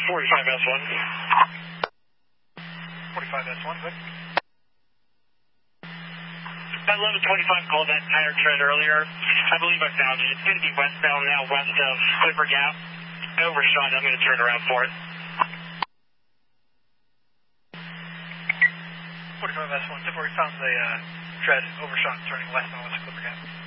45S1. 45S1, good. That 1125 called that tire tread earlier. I believe I found it. It's going to be westbound now, west of Clipper Gap. I overshot it. I'm going to turn around for it. 45S1, so we found the tread overshot turning west on West Clipper Gap.